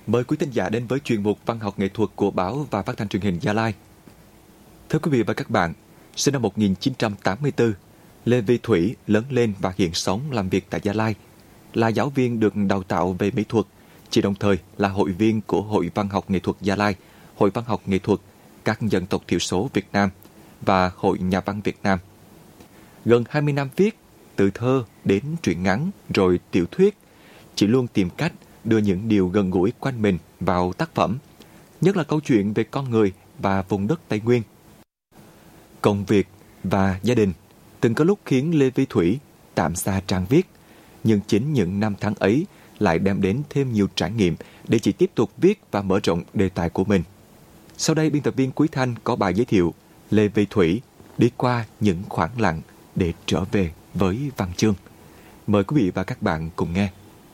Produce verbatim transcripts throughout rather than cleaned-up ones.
Mời quý thính giả đến với chuyên mục Văn học nghệ thuật của Báo và Phát thanh Truyền hình Gia Lai. Thưa quý vị và các bạn, sinh năm một nghìn chín trăm tám mươi tư, Lê Vi Thủy lớn lên và hiện sống làm việc tại Gia Lai. Là giáo viên được đào tạo về mỹ thuật, chị đồng thời là hội viên của Hội Văn học Nghệ thuật Gia Lai, Hội Văn học Nghệ thuật các dân tộc thiểu số Việt Nam và Hội Nhà văn Việt Nam. Gần hai mươi năm viết, từ thơ đến truyện ngắn rồi tiểu thuyết, chị luôn tìm cách đưa những điều gần gũi quanh mình vào tác phẩm, nhất là câu chuyện về con người và vùng đất Tây Nguyên. Công việc và gia đình từng có lúc khiến Lê Vi Thủy tạm xa trang viết, nhưng chính những năm tháng ấy lại đem đến thêm nhiều trải nghiệm để chị tiếp tục viết và mở rộng đề tài của mình. Sau đây, biên tập viên Quý Thanh có bài giới thiệu Lê Vi Thủy đi qua những khoảng lặng để trở về với văn chương. Mời quý vị và các bạn cùng nghe.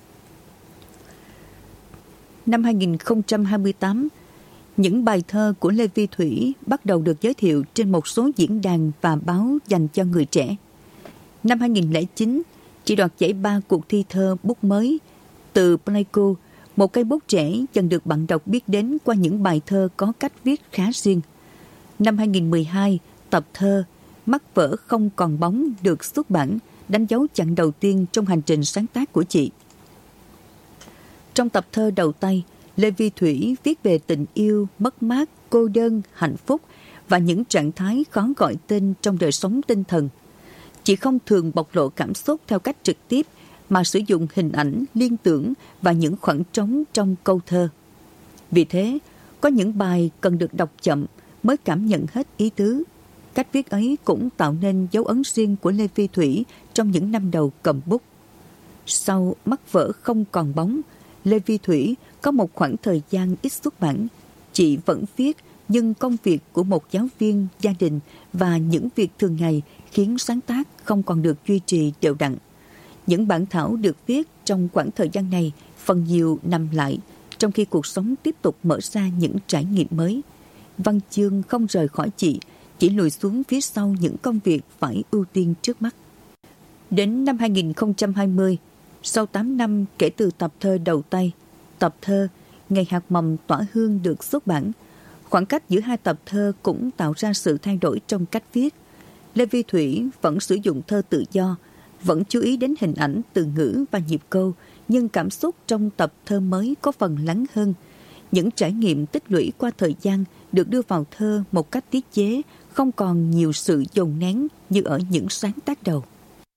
Năm hai nghìn không trăm hai mươi tám, những bài thơ của Lê Vi Thủy bắt đầu được giới thiệu trên một số diễn đàn và báo dành cho người trẻ. Năm hai nghìn không trăm lẻ chín, chị đoạt giải ba cuộc thi thơ bút mới từ Pleiku, một cây bút trẻ dần được bạn đọc biết đến qua những bài thơ có cách viết khá riêng. Năm hai nghìn không trăm mười hai, tập thơ Mắt vỡ không còn bóng được xuất bản, đánh dấu chặng đầu tiên trong hành trình sáng tác của chị. Trong tập thơ đầu tay, Lê Vi Thủy viết về tình yêu, mất mát, cô đơn, hạnh phúc và những trạng thái khó gọi tên trong đời sống tinh thần. Chị không thường bộc lộ cảm xúc theo cách trực tiếp, mà sử dụng hình ảnh, liên tưởng và những khoảng trống trong câu thơ. Vì thế, có những bài cần được đọc chậm mới cảm nhận hết ý tứ. Cách viết ấy cũng tạo nên dấu ấn riêng của Lê Vi Thủy trong những năm đầu cầm bút. Sau Mắt vỡ không còn bóng, Lê Vi Thủy có một khoảng thời gian ít xuất bản. Chị vẫn viết, nhưng công việc của một giáo viên, gia đình và những việc thường ngày khiến sáng tác không còn được duy trì đều đặn. Những bản thảo được viết trong khoảng thời gian này phần nhiều nằm lại, trong khi cuộc sống tiếp tục mở ra những trải nghiệm mới. Văn chương không rời khỏi chị, chỉ lùi xuống phía sau những công việc phải ưu tiên trước mắt. Đến năm hai nghìn không trăm hai mươi, sau tám năm kể từ tập thơ đầu tay, tập thơ Ngày hạt mầm tỏa hương được xuất bản, khoảng cách giữa hai tập thơ cũng tạo ra sự thay đổi trong cách viết. Lê Vi Thủy vẫn sử dụng thơ tự do, vẫn chú ý đến hình ảnh, từ ngữ và nhịp câu, nhưng cảm xúc trong tập thơ mới có phần lắng hơn. Những trải nghiệm tích lũy qua thời gian được đưa vào thơ một cách tiết chế, không còn nhiều sự dồn nén như ở những sáng tác đầu.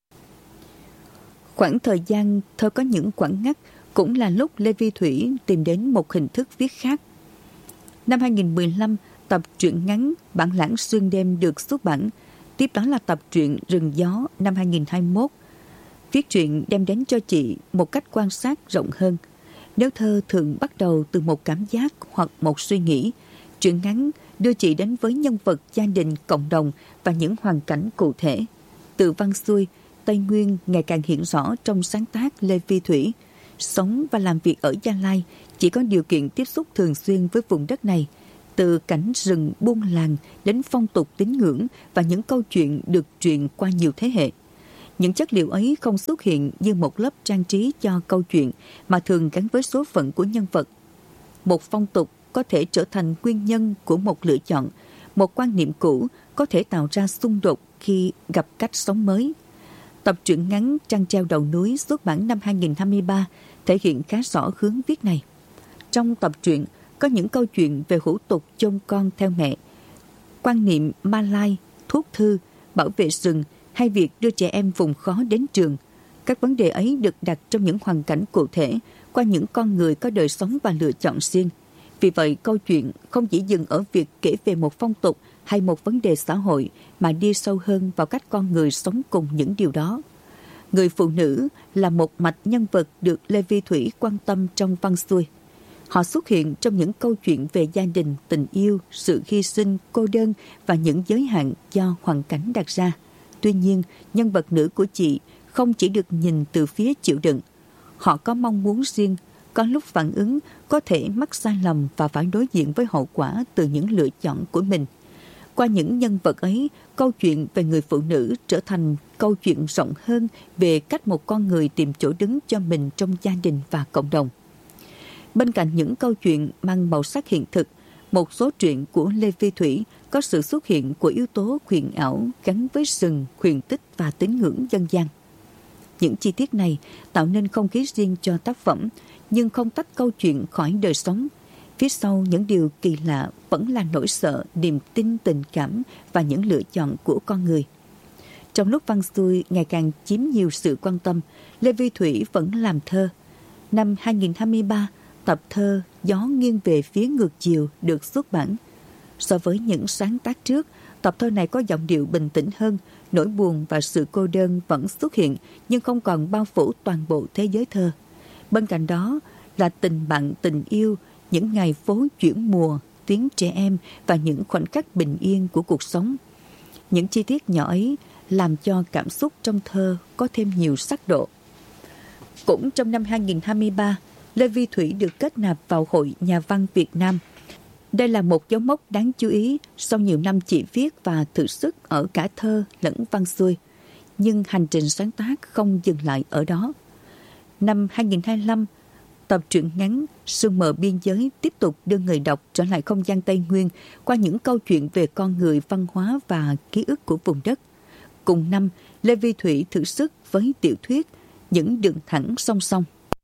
Khoảng thời gian thơ có những quãng ngắt cũng là lúc Lê Vi Thủy tìm đến một hình thức viết khác. Năm hai nghìn không trăm mười lăm, tập truyện ngắn Bản lãng xuyên đêm được xuất bản. Tiếp đó là tập truyện Rừng gió năm hai nghìn không trăm hai mươi mốt. Viết truyện đem đến cho chị một cách quan sát rộng hơn. Nếu thơ thường bắt đầu từ một cảm giác hoặc một suy nghĩ, truyện ngắn đưa chị đến với nhân vật, gia đình, cộng đồng và những hoàn cảnh cụ thể. Từ văn xuôi, Tây Nguyên ngày càng hiện rõ trong sáng tác Lê Vi Thủy. Sống và làm việc ở Gia Lai, chỉ có điều kiện tiếp xúc thường xuyên với vùng đất này. Từ cảnh rừng buôn làng đến phong tục tín ngưỡng và những câu chuyện được truyền qua nhiều thế hệ. Những chất liệu ấy không xuất hiện như một lớp trang trí cho câu chuyện, mà thường gắn với số phận của nhân vật. Một phong tục có thể trở thành nguyên nhân của một lựa chọn, một quan niệm cũ có thể tạo ra xung đột khi gặp cách sống mới. Tập truyện ngắn Trăng treo đầu núi xuất bản năm hai nghìn không trăm hai mươi ba thể hiện khá rõ hướng viết này. Trong tập truyện có những câu chuyện về hủ tục chôn con theo mẹ, quan niệm Malai, thuốc thư, bảo vệ rừng hay việc đưa trẻ em vùng khó đến trường. Các vấn đề ấy được đặt trong những hoàn cảnh cụ thể qua những con người có đời sống và lựa chọn riêng. Vì vậy, câu chuyện không chỉ dừng ở việc kể về một phong tục hay một vấn đề xã hội, mà đi sâu hơn vào cách con người sống cùng những điều đó. Người phụ nữ là một mạch nhân vật được Lê Vi Thủy quan tâm trong văn xuôi. Họ xuất hiện trong những câu chuyện về gia đình, tình yêu, sự hy sinh, cô đơn và những giới hạn do hoàn cảnh đặt ra. Tuy nhiên, nhân vật nữ của chị không chỉ được nhìn từ phía chịu đựng. Họ có mong muốn riêng, có lúc phản ứng, có thể mắc sai lầm và phải đối diện với hậu quả từ những lựa chọn của mình. Qua những nhân vật ấy, câu chuyện về người phụ nữ trở thành câu chuyện rộng hơn về cách một con người tìm chỗ đứng cho mình trong gia đình và cộng đồng. Bên cạnh những câu chuyện mang màu sắc hiện thực, một số truyện của Lê Vi Thủy có sự xuất hiện của yếu tố huyền ảo gắn với rừng, huyền tích và tín ngưỡng dân gian. Những chi tiết này tạo nên không khí riêng cho tác phẩm, nhưng không tách câu chuyện khỏi đời sống. Phía sau những điều kỳ lạ vẫn là nỗi sợ, niềm tin, tình cảm và những lựa chọn của con người. Trong lúc văn xuôi ngày càng chiếm nhiều sự quan tâm, Lê Vi Thủy vẫn làm thơ. Năm hai không hai ba, tập thơ Gió nghiêng về phía ngược chiều được xuất bản. So với những sáng tác trước, tập thơ này có giọng điệu bình tĩnh hơn, nỗi buồn và sự cô đơn vẫn xuất hiện nhưng không còn bao phủ toàn bộ thế giới thơ. Bên cạnh đó là tình bạn, tình yêu, những ngày phố chuyển mùa, tiếng trẻ em và những khoảnh khắc bình yên của cuộc sống. Những chi tiết nhỏ ấy làm cho cảm xúc trong thơ có thêm nhiều sắc độ. Cũng trong năm hai không hai ba, Lê Vi Thủy được kết nạp vào Hội Nhà văn Việt Nam. Đây là một dấu mốc đáng chú ý sau nhiều năm chị viết và thử sức ở cả thơ lẫn văn xuôi. Nhưng hành trình sáng tác không dừng lại ở đó. Năm hai không hai lăm, tập truyện ngắn Sương mờ biên giới tiếp tục đưa người đọc trở lại không gian Tây Nguyên qua những câu chuyện về con người, văn hóa và ký ức của vùng đất. Cùng năm, Lê Vi Thủy thử sức với tiểu thuyết Những đường thẳng song song.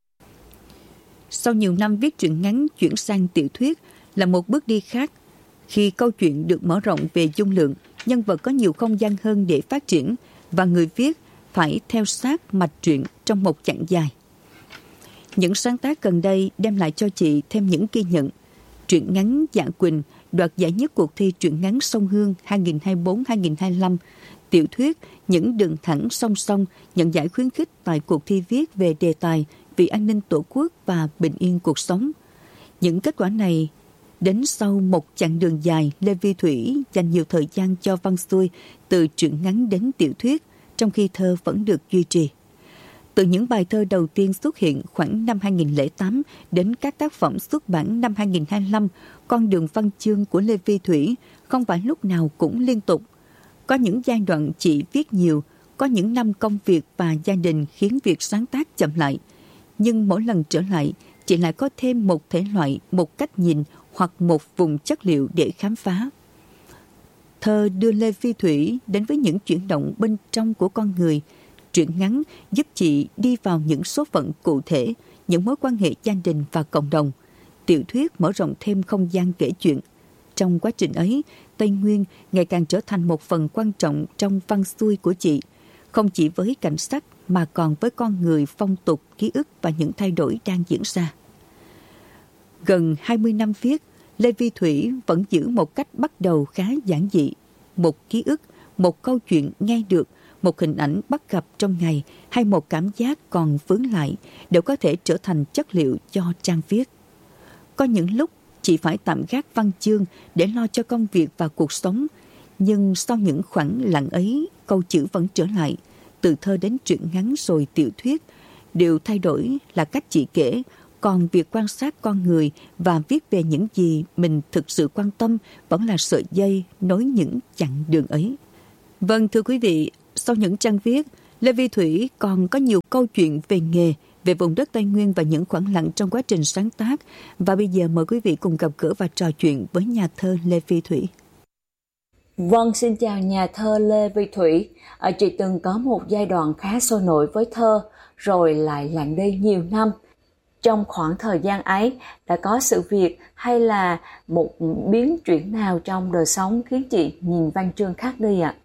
Sau nhiều năm viết truyện ngắn, chuyển sang tiểu thuyết là một bước đi khác. Khi câu chuyện được mở rộng về dung lượng, nhân vật có nhiều không gian hơn để phát triển và người viết phải theo sát mạch truyện trong một chặng dài. Những sáng tác gần đây đem lại cho chị thêm những ghi nhận. Truyện ngắn Dạ Quỳnh đoạt giải nhất cuộc thi truyện ngắn Sông Hương hai không hai tư hai không hai lăm. Tiểu thuyết Những đường thẳng song song nhận giải khuyến khích tại cuộc thi viết về đề tài vì an ninh tổ quốc và bình yên cuộc sống. Những kết quả này đến sau một chặng đường dài, Lê Vi Thủy dành nhiều thời gian cho văn xuôi từ truyện ngắn đến tiểu thuyết, trong khi thơ vẫn được duy trì. Từ những bài thơ đầu tiên xuất hiện khoảng năm hai không không tám đến các tác phẩm xuất bản năm hai không hai lăm, con đường văn chương của Lê Vi Thủy không phải lúc nào cũng liên tục. Có những giai đoạn chị viết nhiều, có những năm công việc và gia đình khiến việc sáng tác chậm lại. Nhưng mỗi lần trở lại, chị lại có thêm một thể loại, một cách nhìn hoặc một vùng chất liệu để khám phá. Thơ đưa Lê Vi Thủy đến với những chuyển động bên trong của con người. Truyện ngắn giúp chị đi vào những số phận cụ thể, những mối quan hệ gia đình và cộng đồng. Tiểu thuyết mở rộng thêm không gian kể chuyện. Trong quá trình ấy, Tây Nguyên ngày càng trở thành một phần quan trọng trong văn xuôi của chị, không chỉ với cảnh sắc mà còn với con người, phong tục, ký ức và những thay đổi đang diễn ra. Gần hai mươi năm viết, Lê Vi Thủy vẫn giữ một cách bắt đầu khá giản dị. Một ký ức, một câu chuyện nghe được, một hình ảnh bắt gặp trong ngày hay một cảm giác còn vướng lại đều có thể trở thành chất liệu cho trang viết. Có những lúc chị phải tạm gác văn chương để lo cho công việc và cuộc sống, nhưng sau những khoảng lặng ấy, câu chữ vẫn trở lại. Từ thơ đến truyện ngắn rồi tiểu thuyết, điều thay đổi là cách chị kể, còn việc quan sát con người và viết về những gì mình thực sự quan tâm vẫn là sợi dây nối những chặng đường ấy. Vâng, thưa quý vị, sau những trang viết, Lê Vi Thủy còn có nhiều câu chuyện về nghề, về vùng đất Tây Nguyên và những khoảng lặng trong quá trình sáng tác. Và bây giờ mời quý vị cùng gặp gỡ và trò chuyện với nhà thơ Lê Vi Thủy. Vâng, xin chào nhà thơ Lê Vi Thủy. À, chị từng có một giai đoạn khá sôi nổi với thơ, rồi lại lặng đi nhiều năm. Trong khoảng thời gian ấy, đã có sự việc hay là một biến chuyển nào trong đời sống khiến chị nhìn văn chương khác đi ạ?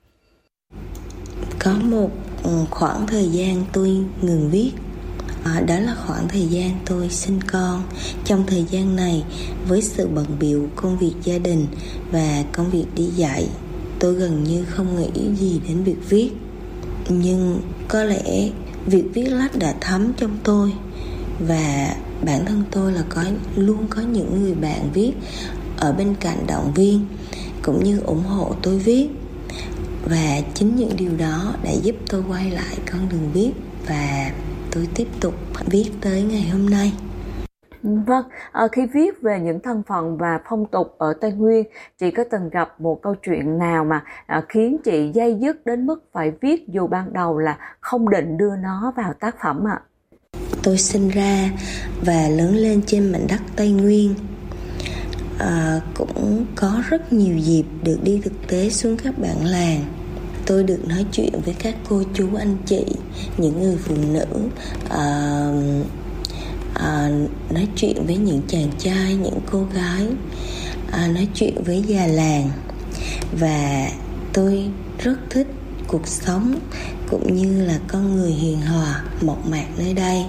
Có một khoảng thời gian tôi ngừng viết. À, đó là khoảng thời gian tôi sinh con. Trong thời gian này, với sự bận bịu công việc gia đình và công việc đi dạy, tôi gần như không nghĩ gì đến việc viết. Nhưng có lẽ việc viết lách đã thấm trong tôi, và bản thân tôi là có luôn có những người bạn viết ở bên cạnh động viên cũng như ủng hộ tôi viết. Và chính những điều đó đã giúp tôi quay lại con đường viết và tôi tiếp tục viết tới ngày hôm nay. Vâng, à, khi viết về những thân phận và phong tục ở Tây Nguyên, chị có từng gặp một câu chuyện nào mà à, khiến chị day dứt đến mức phải viết dù ban đầu là không định đưa nó vào tác phẩm ạ? Tôi sinh ra và lớn lên trên mảnh đất Tây Nguyên. À, cũng có rất nhiều dịp được đi thực tế xuống các bản làng. Tôi được nói chuyện với các cô chú anh chị, những người phụ nữ, à, à, nói chuyện với những chàng trai, những cô gái, à, nói chuyện với già làng. Và tôi rất thích cuộc sống cũng như là con người hiền hòa, mộc mạc nơi đây.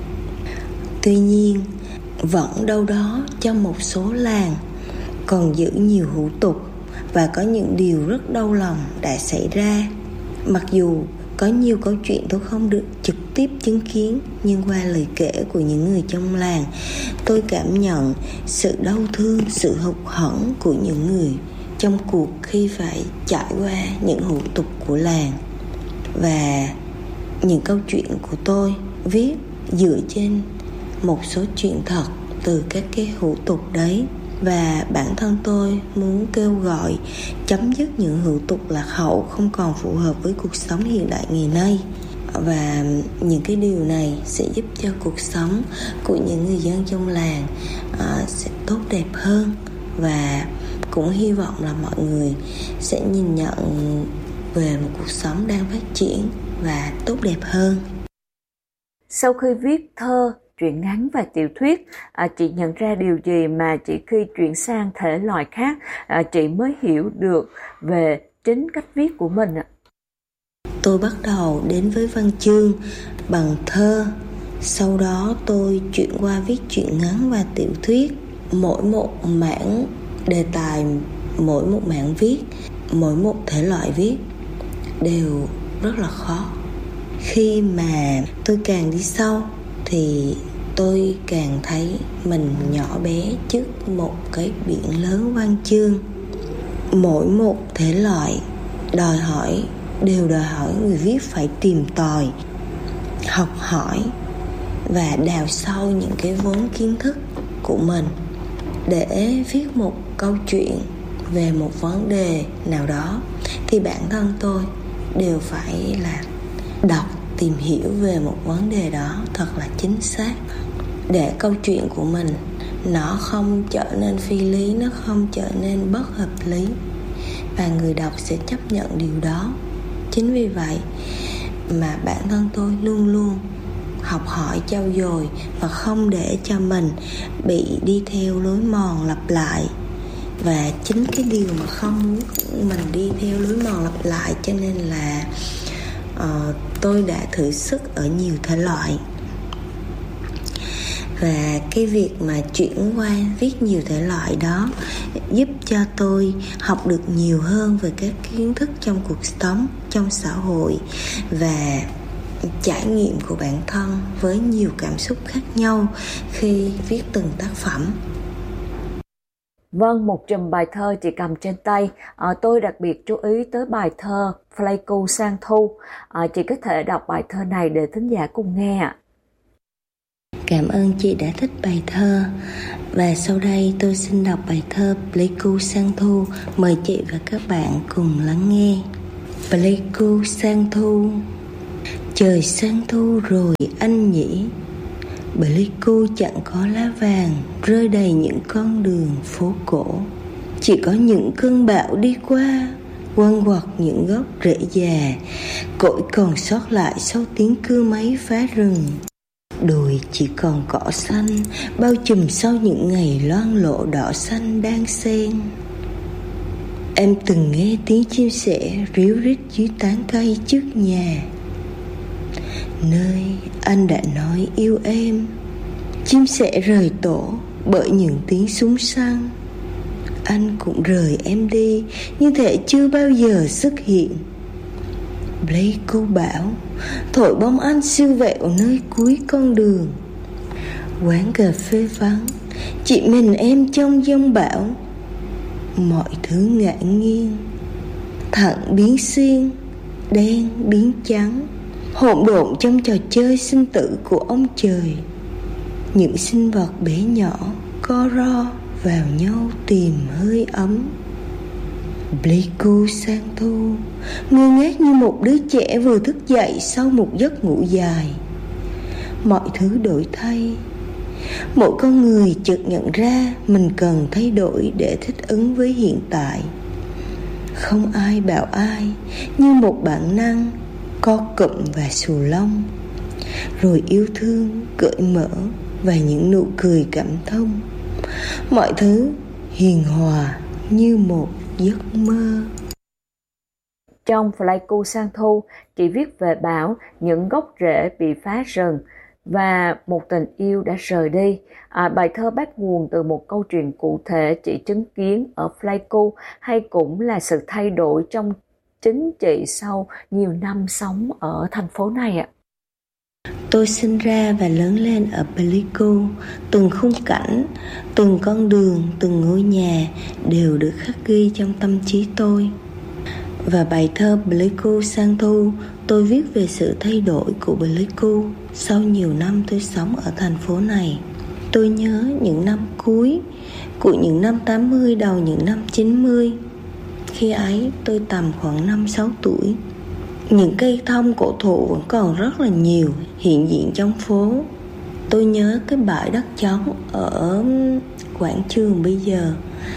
Tuy nhiên, vẫn đâu đó trong một số làng còn giữ nhiều hủ tục và có những điều rất đau lòng đã xảy ra. Mặc dù có nhiều câu chuyện tôi không được trực tiếp chứng kiến, nhưng qua lời kể của những người trong làng, tôi cảm nhận sự đau thương, sự hụt hẫng của những người trong cuộc khi phải trải qua những hủ tục của làng. Và những câu chuyện của tôi viết dựa trên một số chuyện thật từ các cái hủ tục đấy. Và bản thân tôi muốn kêu gọi chấm dứt những hủ tục lạc hậu không còn phù hợp với cuộc sống hiện đại ngày nay. Và những cái điều này sẽ giúp cho cuộc sống của những người dân trong làng uh, sẽ tốt đẹp hơn. Và cũng hy vọng là mọi người sẽ nhìn nhận về một cuộc sống đang phát triển và tốt đẹp hơn. Sau khi viết thơ, truyện ngắn và tiểu thuyết, à, chị nhận ra điều gì mà chỉ khi chuyển sang thể loại khác à, chị mới hiểu được về chính cách viết của mình ạ? Tôi bắt đầu đến với văn chương bằng thơ, sau đó tôi chuyển qua viết truyện ngắn và tiểu thuyết. Mỗi một mảng đề tài, mỗi một mảng viết, mỗi một thể loại viết đều rất là khó. Khi mà tôi càng đi sâu thì tôi càng thấy mình nhỏ bé trước một cái biển lớn văn chương. Mỗi một thể loại đòi hỏi đều đòi hỏi người viết phải tìm tòi, học hỏi và đào sâu những cái vốn kiến thức của mình để viết một câu chuyện về một vấn đề nào đó. Thì bản thân tôi đều phải là đọc, tìm hiểu về một vấn đề đó thật là chính xác, để câu chuyện của mình nó không trở nên phi lý, nó không trở nên bất hợp lý, và người đọc sẽ chấp nhận điều đó. Chính vì vậy mà bản thân tôi luôn luôn học hỏi, trau dồi và không để cho mình bị đi theo lối mòn lặp lại. Và chính cái điều mà không muốn mình đi theo lối mòn lặp lại, cho nên là uh, tôi đã thử sức ở nhiều thể loại. Và cái việc mà chuyển qua viết nhiều thể loại đó giúp cho tôi học được nhiều hơn về các kiến thức trong cuộc sống, trong xã hội và trải nghiệm của bản thân với nhiều cảm xúc khác nhau khi viết từng tác phẩm. Vâng, một chùm bài thơ chị cầm trên tay. À, tôi đặc biệt chú ý tới bài thơ Pleiku Sang Thu. À, chị có thể đọc bài thơ này để thính giả cùng nghe ạ. Cảm ơn chị đã thích bài thơ. Và sau đây tôi xin đọc bài thơ Pleiku Sang Thu. Mời chị và các bạn cùng lắng nghe. Pleiku Sang Thu. Trời sang thu rồi anh nhỉ. Pleiku chẳng có lá vàng rơi đầy những con đường phố cổ. Chỉ có những cơn bão đi qua, quăng quật những gốc rễ già, cội còn sót lại sau tiếng cưa máy phá rừng. Đồi chỉ còn cỏ xanh bao trùm sau những ngày loang lộ đỏ xanh đang xen. Em từng nghe tiếng chim sẻ ríu rít dưới tán cây trước nhà, nơi anh đã nói yêu em. Chim sẻ rời tổ bởi những tiếng súng săn. Anh cũng rời em đi như thể chưa bao giờ xuất hiện. Pleiku bảo thổi bóng anh siêu vẹo nơi cuối con đường. Quán cà phê vắng, chỉ mình em trong giông bão. Mọi thứ ngả nghiêng, thẳng biến xuyên, đen biến trắng, hỗn độn trong trò chơi sinh tử của ông trời. Những sinh vật bé nhỏ co ro vào nhau tìm hơi ấm. Pleiku sang thu, ngơ ngác như một đứa trẻ vừa thức dậy sau một giấc ngủ dài. mọi thứ đổi thay. Mỗi con người chợt nhận ra mình cần thay đổi để thích ứng với hiện tại. Không ai bảo ai, như một bản năng, co cụm và xù lông. Rồi yêu thương, cởi mở và những nụ cười cảm thông. Mọi thứ hiền hòa như một giấc mơ. Trong Pleiku Sang Thu, chị viết về Bảo, những gốc rễ bị phá rừng và một tình yêu đã rời đi. À, bài thơ bắt nguồn từ một câu chuyện cụ thể chị chứng kiến ở Pleiku, hay cũng là sự thay đổi trong chính chị sau nhiều năm sống ở thành phố này ạ. Tôi sinh ra và lớn lên ở Pleiku. Từng khung cảnh, từng con đường, từng ngôi nhà đều được khắc ghi trong tâm trí tôi. Và bài thơ Pleiku Sang Thu tôi viết về sự thay đổi của Pleiku sau nhiều năm tôi sống ở thành phố này. Tôi nhớ những năm cuối của những năm tám mươi, đầu những năm chín mươi. Khi ấy tôi tầm khoảng năm sáu tuổi. Những cây thông cổ thụ vẫn còn rất là nhiều hiện diện trong phố. Tôi nhớ cái bãi đất trống ở quảng trường bây giờ.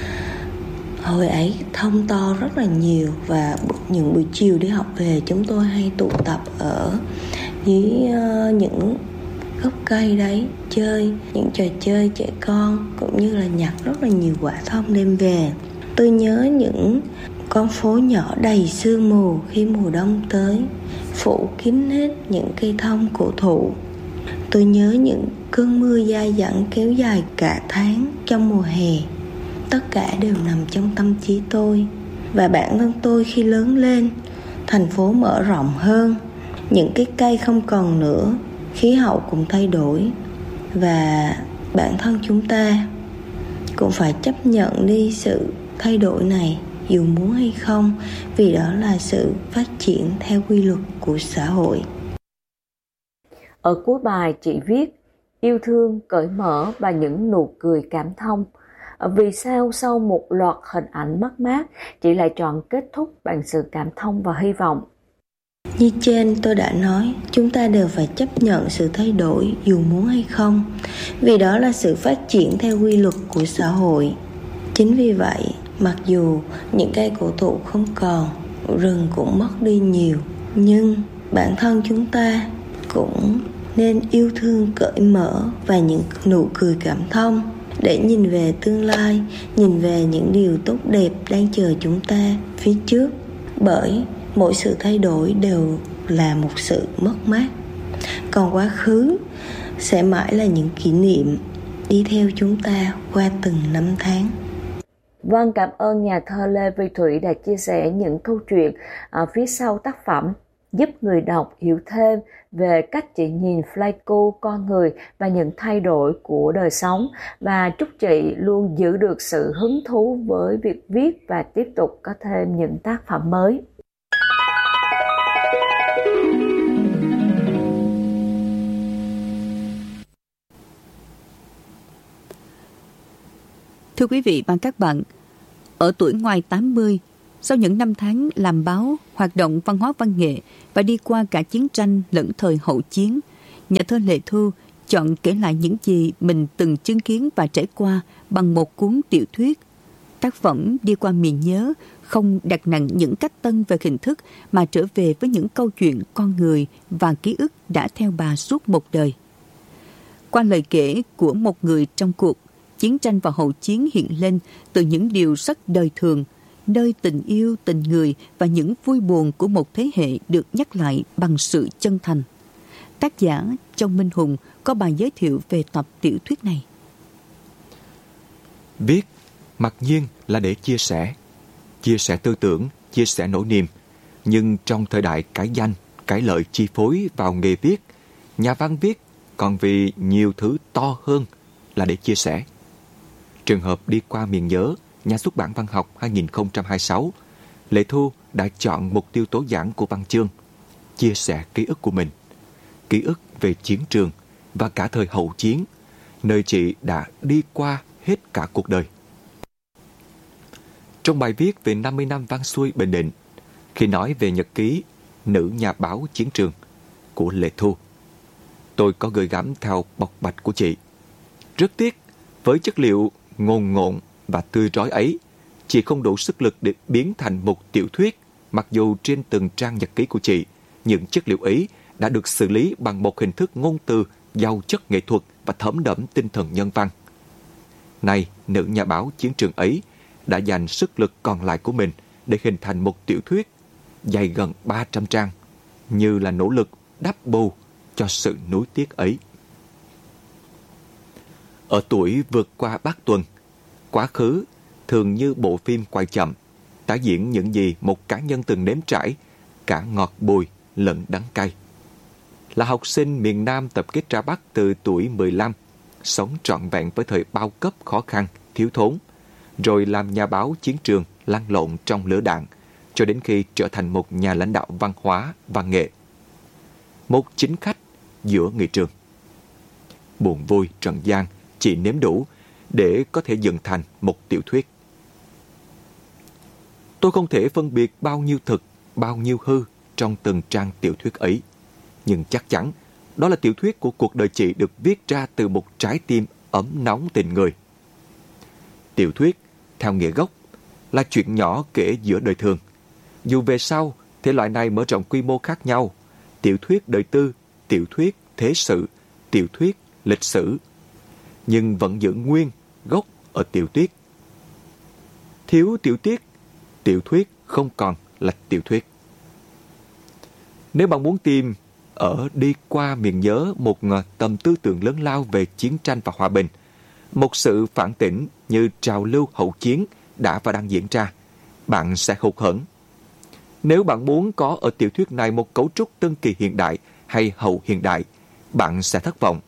Hồi ấy thông to rất là nhiều, và những buổi chiều đi học về chúng tôi hay tụ tập ở dưới uh, những gốc cây đấy, chơi những trò chơi trẻ con, cũng như là nhặt rất là nhiều quả thông đem về. Tôi nhớ những con phố nhỏ đầy sương mù khi mùa đông tới, phủ kín hết những cây thông cổ thụ. Tôi nhớ những cơn mưa dai dẳng kéo dài cả tháng trong mùa hè. Tất cả đều nằm trong tâm trí tôi. Và bản thân tôi khi lớn lên, thành phố mở rộng hơn, những cái cây không còn nữa, khí hậu cũng thay đổi. Và bản thân chúng ta cũng phải chấp nhận đi sự thay đổi này, dù muốn hay không, vì đó là sự phát triển theo quy luật của xã hội. Ở cuối bài chị viết yêu thương, cởi mở và những nụ cười cảm thông. Vì sao sau một loạt hình ảnh mất mát, chị lại chọn kết thúc bằng sự cảm thông và hy vọng? Như trên tôi đã nói, chúng ta đều phải chấp nhận sự thay đổi dù muốn hay không, vì đó là sự phát triển theo quy luật của xã hội. Chính vì vậy, mặc dù những cây cổ thụ không còn, rừng cũng mất đi nhiều, nhưng bản thân chúng ta cũng nên yêu thương, cởi mở và những nụ cười cảm thông, để nhìn về tương lai, nhìn về những điều tốt đẹp đang chờ chúng ta phía trước. Bởi mỗi sự thay đổi đều là một sự mất mát, còn quá khứ sẽ mãi là những kỷ niệm đi theo chúng ta qua từng năm tháng. Vâng, cảm ơn nhà thơ Lê Vi Thủy đã chia sẻ những câu chuyện ở phía sau tác phẩm, giúp người đọc hiểu thêm về cách chị nhìn Pleiku, con người và những thay đổi của đời sống, và chúc chị luôn giữ được sự hứng thú với việc viết và tiếp tục có thêm những tác phẩm mới. Thưa quý vị và các bạn, ở tuổi ngoài tám mươi, sau những năm tháng làm báo, hoạt động văn hóa văn nghệ và đi qua cả chiến tranh lẫn thời hậu chiến, nhà thơ Lệ Thu chọn kể lại những gì mình từng chứng kiến và trải qua bằng một cuốn tiểu thuyết. Tác phẩm đi qua miền nhớ không đặt nặng những cách tân về hình thức, mà trở về với những câu chuyện con người và ký ức đã theo bà suốt một đời. Qua lời kể của một người trong cuộc, chiến tranh và hậu chiến hiện lên từ những điều rất đời thường, nơi tình yêu, tình người và những vui buồn của một thế hệ được nhắc lại bằng sự chân thành. Tác giả Châu Minh Hùng có bài giới thiệu về tập tiểu thuyết này. Viết mặc nhiên là để chia sẻ, chia sẻ tư tưởng, chia sẻ nỗi niềm. Nhưng trong thời đại cái danh, cái lợi chi phối vào nghề viết, nhà văn viết còn vì nhiều thứ to hơn là để chia sẻ. Trường hợp đi qua miền nhớ, nhà xuất bản văn học hai không hai sáu, Lệ Thu đã chọn mục tiêu tố giảng của văn chương, chia sẻ ký ức của mình, ký ức về chiến trường và cả thời hậu chiến, nơi chị đã đi qua hết cả cuộc đời. Trong bài viết về năm mươi năm Văn Xuôi Bình Định, khi nói về nhật ký Nữ nhà báo chiến trường của Lệ Thu, tôi có gửi gắm theo bọc bạch của chị. Rất tiếc, với chất liệu ngồn ngộn và tươi rói ấy, chị không đủ sức lực để biến thành một tiểu thuyết, mặc dù trên từng trang nhật ký của chị, những chất liệu ấy đã được xử lý bằng một hình thức ngôn từ giàu chất nghệ thuật và thấm đẫm tinh thần nhân văn. Nay, nữ nhà báo chiến trường ấy đã dành sức lực còn lại của mình để hình thành một tiểu thuyết dày gần ba trăm trang, như là nỗ lực đắp bù cho sự nuối tiếc ấy. Ở tuổi vượt qua bát tuần, quá khứ thường như bộ phim quay chậm, tái diễn những gì một cá nhân từng nếm trải, cả ngọt bùi lẫn đắng cay. Là học sinh miền Nam tập kết ra Bắc từ tuổi mười lăm, sống trọn vẹn với thời bao cấp khó khăn, thiếu thốn, rồi làm nhà báo chiến trường lăn lộn trong lửa đạn, cho đến khi trở thành một nhà lãnh đạo văn hóa, văn nghệ. Một chính khách giữa nghị trường. Buồn vui, trần gian, chị nếm đủ để có thể dựng thành một tiểu thuyết. Tôi không thể phân biệt bao nhiêu thực, bao nhiêu hư trong từng trang tiểu thuyết ấy. Nhưng chắc chắn, đó là tiểu thuyết của cuộc đời chị được viết ra từ một trái tim ấm nóng tình người. Tiểu thuyết, theo nghĩa gốc, là chuyện nhỏ kể giữa đời thường. Dù về sau, thể loại này mở rộng quy mô khác nhau. Tiểu thuyết đời tư, tiểu thuyết thế sự, tiểu thuyết lịch sử. Nhưng vẫn giữ nguyên gốc ở tiểu tiết. Thiếu tiểu tiết, tiểu thuyết không còn là tiểu thuyết. Nếu bạn muốn tìm ở Đi qua miền nhớ một tầm tư tưởng lớn lao về chiến tranh và hòa bình, một sự phản tỉnh như trào lưu hậu chiến đã và đang diễn ra, bạn sẽ hụt hẫng. Nếu bạn muốn có ở tiểu thuyết này một cấu trúc tân kỳ hiện đại hay hậu hiện đại, bạn sẽ thất vọng.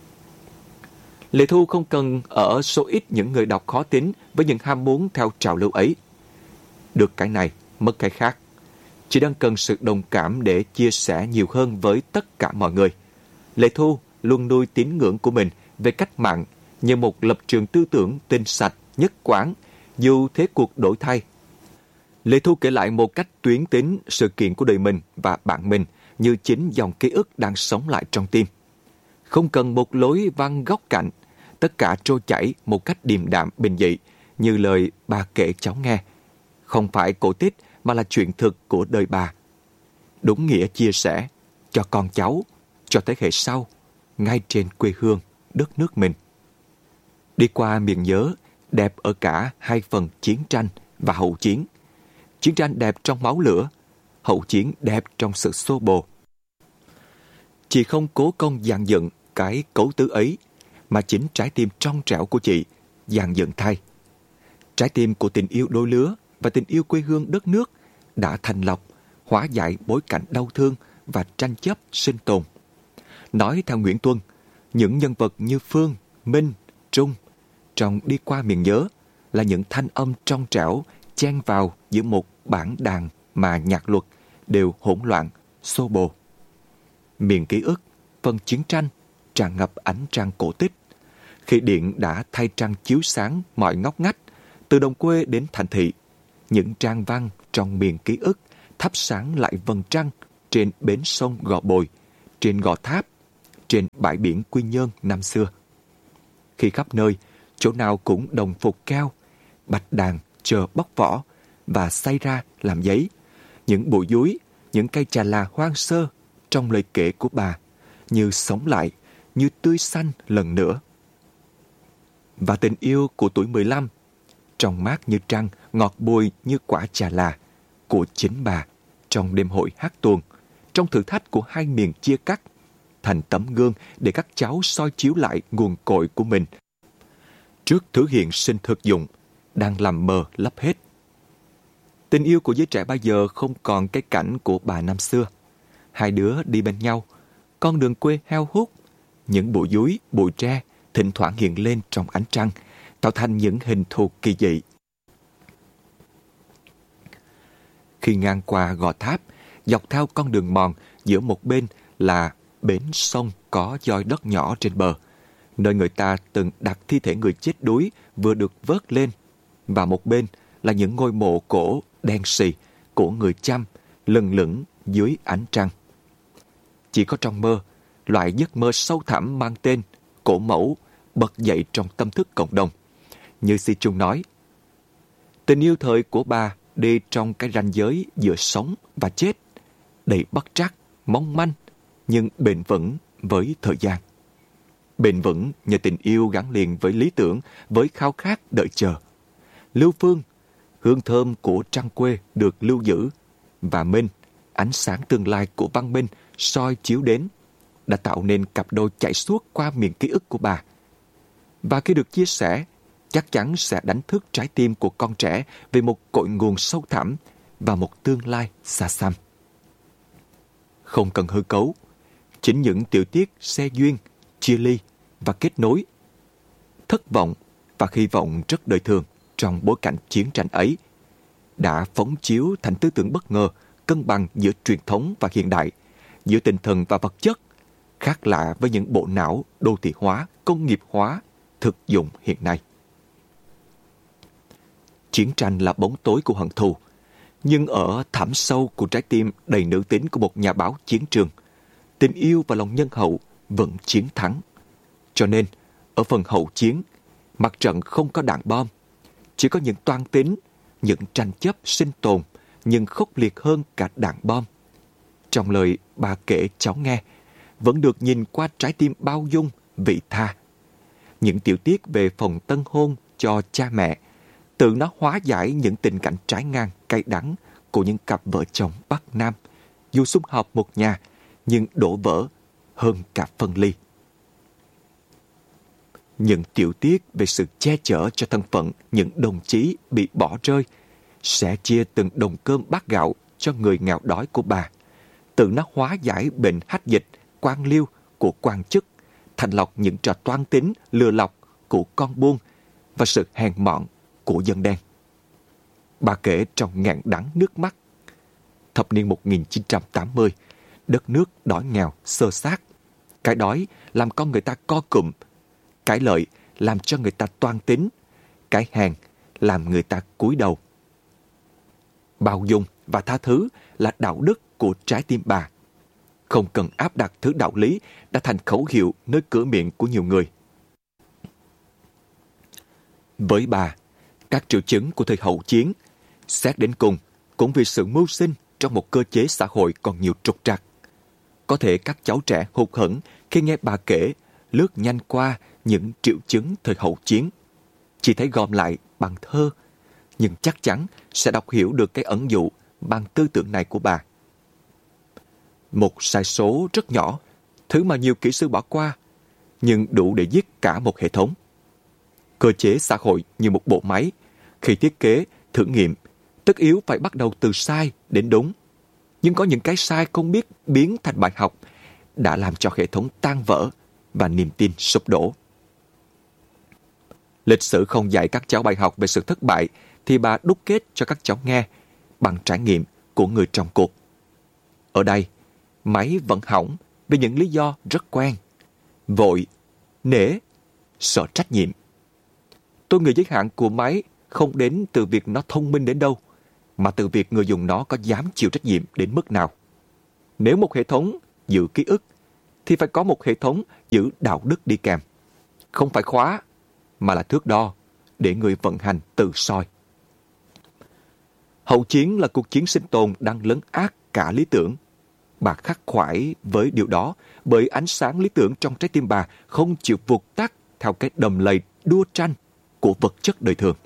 Lệ Thu không cần ở số ít những người đọc khó tính với những ham muốn theo trào lưu ấy. Được cái này, mất cái khác. Chị đang cần sự đồng cảm để chia sẻ nhiều hơn với tất cả mọi người. Lệ Thu luôn nuôi tín ngưỡng của mình về cách mạng như một lập trường tư tưởng tinh sạch, nhất quán, dù thế cuộc đổi thay. Lệ Thu kể lại một cách tuyến tính sự kiện của đời mình và bạn mình như chính dòng ký ức đang sống lại trong tim. Không cần một lối văn góc cạnh, tất cả trôi chảy một cách điềm đạm bình dị, như lời bà kể cháu nghe. Không phải cổ tích mà là chuyện thực của đời bà. Đúng nghĩa chia sẻ cho con cháu, cho thế hệ sau, ngay trên quê hương, đất nước mình. Đi qua miền nhớ, đẹp ở cả hai phần chiến tranh và hậu chiến. Chiến tranh đẹp trong máu lửa, hậu chiến đẹp trong sự xô bồ. Chị không cố công dàn dựng cái cấu tứ ấy, mà chính trái tim trong trẻo của chị dàn dựng thay. Trái tim của tình yêu đôi lứa và tình yêu quê hương đất nước đã thanh lọc, hóa giải bối cảnh đau thương và tranh chấp sinh tồn. Nói theo Nguyễn Tuân, những nhân vật như Phương, Minh, Trung trong Đi qua miền nhớ là những thanh âm trong trẻo chen vào giữa một bản đàn mà nhạc luật đều hỗn loạn, xô bồ. Miền ký ức, phần chiến tranh tràn ngập ánh trăng cổ tích. Khi điện đã thay trăng chiếu sáng mọi ngóc ngách, từ đồng quê đến thành thị, những trang văn trong miền ký ức thắp sáng lại vầng trăng trên bến sông Gò Bồi, trên Gò Tháp, trên bãi biển Quy Nhơn năm xưa. Khi khắp nơi, chỗ nào cũng đồng phục keo, bạch đàn chờ bóc vỏ và xay ra làm giấy, những bụi dúi, những cây trà là hoang sơ trong lời kể của bà như sống lại, như tươi xanh lần nữa. Và tình yêu của tuổi mười lăm, trong mát như trăng, ngọt bùi như quả trà là của chính bà trong đêm hội hát tuồng, trong thử thách của hai miền chia cắt, thành tấm gương để các cháu soi chiếu lại nguồn cội của mình trước thứ hiện sinh thực dụng đang làm mờ lấp hết. Tình yêu của giới trẻ bây giờ không còn cái cảnh của bà năm xưa. Hai đứa đi bên nhau, con đường quê heo hút, những bụi dúi, bụi tre thỉnh thoảng hiện lên trong ánh trăng, tạo thành những hình thù kỳ dị. Khi ngang qua Gò Tháp, dọc theo con đường mòn, giữa một bên là bến sông có doi đất nhỏ trên bờ, nơi người ta từng đặt thi thể người chết đuối vừa được vớt lên, và một bên là những ngôi mộ cổ đen xì của người Chăm lừng lững dưới ánh trăng. Chỉ có trong mơ, loại giấc mơ sâu thẳm mang tên cổ mẫu bật dậy trong tâm thức cộng đồng. Như Si Chung nói, tình yêu thời của bà đi trong cái ranh giới giữa sống và chết, đầy bất trắc, mong manh, nhưng bền vững với thời gian. Bền vững nhờ tình yêu gắn liền với lý tưởng, với khao khát đợi chờ. Lưu Phương, hương thơm của trăng quê được lưu giữ, và Minh, ánh sáng tương lai của văn minh soi chiếu đến, đã tạo nên cặp đôi chạy suốt qua miền ký ức của bà. Và khi được chia sẻ, chắc chắn sẽ đánh thức trái tim của con trẻ về một cội nguồn sâu thẳm và một tương lai xa xăm. Không cần hư cấu, chính những tiểu tiết xe duyên, chia ly và kết nối, thất vọng và hy vọng rất đời thường trong bối cảnh chiến tranh ấy, đã phóng chiếu thành tư tưởng bất ngờ, cân bằng giữa truyền thống và hiện đại, giữa tinh thần và vật chất, khác lạ với những bộ não đô thị hóa, công nghiệp hóa, thực dụng hiện nay. Chiến tranh là bóng tối của hận thù, nhưng ở thẳm sâu của trái tim đầy nữ tính của một nhà báo chiến trường, tình yêu và lòng nhân hậu vẫn chiến thắng. Cho nên, ở phần hậu chiến, mặt trận không có đạn bom, chỉ có những toan tính, những tranh chấp sinh tồn, nhưng khốc liệt hơn cả đạn bom. Trong lời bà kể cháu nghe, vẫn được nhìn qua trái tim bao dung, vị tha. Những tiểu tiết về phòng tân hôn cho cha mẹ, tự nó hóa giải những tình cảnh trái ngang, cay đắng của những cặp vợ chồng Bắc Nam, dù sum họp một nhà, nhưng đổ vỡ hơn cả phân ly. Những tiểu tiết về sự che chở cho thân phận những đồng chí bị bỏ rơi, sẽ chia từng đồng cơm bát gạo cho người nghèo đói của bà, tự nó hóa giải bệnh hách dịch, quan liêu của quan chức, thành lọc những trò toan tính, lừa lọc của con buôn và sự hèn mọn của dân đen. Bà kể trong ngàn đắng nước mắt. Thập niên một nghìn chín trăm tám mươi, đất nước đói nghèo, xơ xác. Cái đói làm con người ta co cụm, cái lợi làm cho người ta toan tính, cái hèn làm người ta cúi đầu. Bao dung và tha thứ là đạo đức của trái tim bà. Không cần áp đặt thứ đạo lý đã thành khẩu hiệu nơi cửa miệng của nhiều người. Với bà, các triệu chứng của thời hậu chiến, xét đến cùng, cũng vì sự mưu sinh trong một cơ chế xã hội còn nhiều trục trặc. Có thể các cháu trẻ hụt hẫng khi nghe bà kể, lướt nhanh qua những triệu chứng thời hậu chiến, chỉ thấy gom lại bằng thơ, nhưng chắc chắn sẽ đọc hiểu được cái ẩn dụ bằng tư tưởng này của bà. Một sai số rất nhỏ, thứ mà nhiều kỹ sư bỏ qua, nhưng đủ để giết cả một hệ thống. Cơ chế xã hội như một bộ máy, khi thiết kế, thử nghiệm, tất yếu phải bắt đầu từ sai đến đúng. Nhưng có những cái sai không biết biến thành bài học, đã làm cho hệ thống tan vỡ và niềm tin sụp đổ. Lịch sử không dạy các cháu bài học về sự thất bại, thì bà đúc kết cho các cháu nghe bằng trải nghiệm của người trong cuộc. Ở đây, máy vẫn hỏng vì những lý do rất quen: vội, nể, sợ trách nhiệm. Tôi nghĩ giới hạn của máy không đến từ việc nó thông minh đến đâu, mà từ việc người dùng nó có dám chịu trách nhiệm đến mức nào. Nếu một hệ thống giữ ký ức, thì phải có một hệ thống giữ đạo đức đi kèm. Không phải khóa, mà là thước đo để người vận hành tự soi. Hậu chiến là cuộc chiến sinh tồn đang lấn át cả lý tưởng. Bà khắc khoải với điều đó bởi ánh sáng lý tưởng trong trái tim bà không chịu vụt tắt theo cái đầm lầy đua tranh của vật chất đời thường.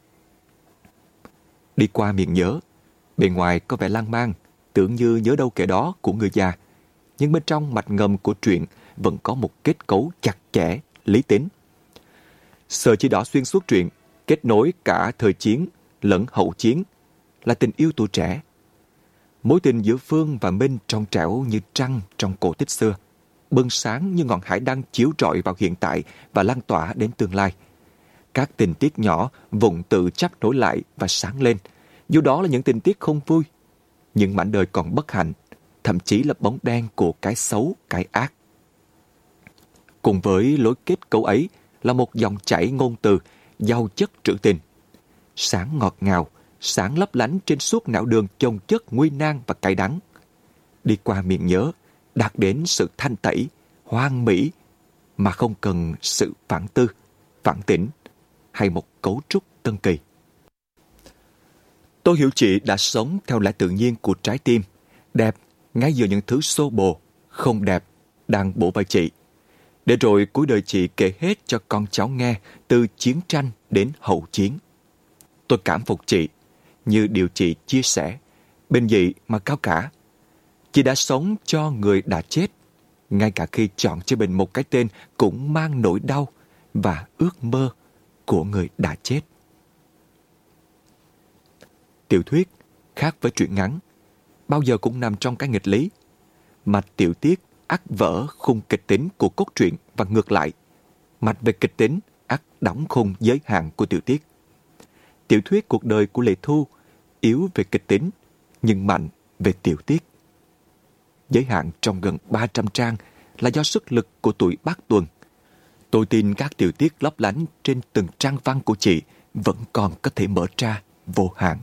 Đi qua miền nhớ, bề ngoài có vẻ lan man, tưởng như nhớ đâu kể đó của người già, nhưng bên trong mạch ngầm của truyện vẫn có một kết cấu chặt chẽ, lý tính. Sợi chỉ đỏ xuyên suốt truyện, kết nối cả thời chiến lẫn hậu chiến, là tình yêu tuổi trẻ. Mối tình giữa Phương và Minh trong trẻo như trăng trong cổ tích xưa, bừng sáng như ngọn hải đăng chiếu rọi vào hiện tại và lan tỏa đến tương lai. Các tình tiết nhỏ vụng tự chắp nối lại và sáng lên, dù đó là những tình tiết không vui, nhưng mảnh đời còn bất hạnh, thậm chí là bóng đen của cái xấu, cái ác. Cùng với lối kết cấu ấy là một dòng chảy ngôn từ giàu chất trữ tình, sáng ngọt ngào, sáng lấp lánh trên suốt nẻo đường chồng chất nguy nan và cay đắng. Đi qua miền nhớ, đạt đến sự thanh tẩy, hoang mỹ mà không cần sự phản tư, phản tỉnh hay một cấu trúc tân kỳ. Tôi hiểu chị đã sống theo lẽ tự nhiên của trái tim, đẹp ngay giữa những thứ xô bồ, không đẹp đang bổ vai chị. Để rồi cuối đời chị kể hết cho con cháu nghe từ chiến tranh đến hậu chiến. Tôi cảm phục chị, như điều chị chia sẻ, bình dị mà cao cả. Chị đã sống cho người đã chết, ngay cả khi chọn cho mình một cái tên cũng mang nỗi đau và ước mơ của người đã chết. Tiểu thuyết khác với truyện ngắn, bao giờ cũng nằm trong cái nghịch lý. Mạch tiểu tiết ắt vỡ khung kịch tính của cốt truyện và ngược lại. Mạch về kịch tính ắt đóng khung giới hạn của tiểu tiết. Tiểu thuyết Cuộc đời của Lệ Thu yếu về kịch tính, nhưng mạnh về tiểu tiết. Giới hạn trong gần ba trăm trang là do sức lực của tuổi Bát Tuần. Tôi tin các tiểu tiết lấp lánh trên từng trang văn của chị vẫn còn có thể mở ra vô hạn.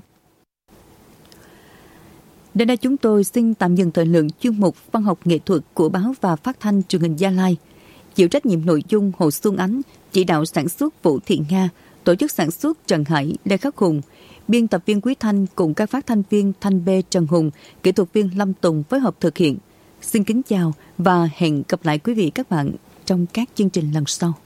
Đến đây chúng tôi xin tạm dừng thời lượng chuyên mục Văn học nghệ thuật của Báo và Phát thanh Truyền hình Gia Lai. Chịu trách nhiệm nội dung Hồ Xuân Ánh, chỉ đạo sản xuất Vũ Thị Nga, tổ chức sản xuất Trần Hải, Lê Khắc Hùng, biên tập viên Quý Thanh cùng các phát thanh viên Thanh B, Trần Hùng, kỹ thuật viên Lâm Tùng phối hợp thực hiện. Xin kính chào và hẹn gặp lại quý vị các bạn trong các chương trình lần sau.